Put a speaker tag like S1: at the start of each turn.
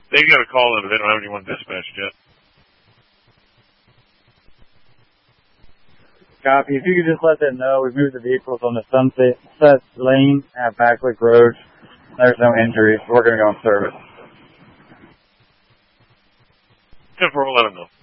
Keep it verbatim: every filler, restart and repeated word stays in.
S1: They've got a call in, but they don't have anyone dispatched yet.
S2: Copy. If you could just let them know, we've moved the vehicles on the Sunset Sunset Lane at Backlick Road. There's no injuries. We're going to go on service.
S1: ten four, we'll let them know.